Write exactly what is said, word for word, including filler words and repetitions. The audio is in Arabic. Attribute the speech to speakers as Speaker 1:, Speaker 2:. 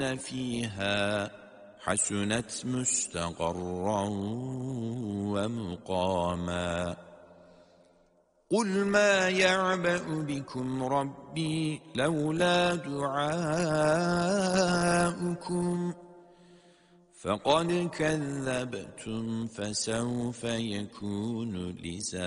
Speaker 1: فيها حسنت مستقرا ومقاما قل ما يعبأ بكم ربي لولا دعاؤكم فقد كذبتم فسوف يكون لزاما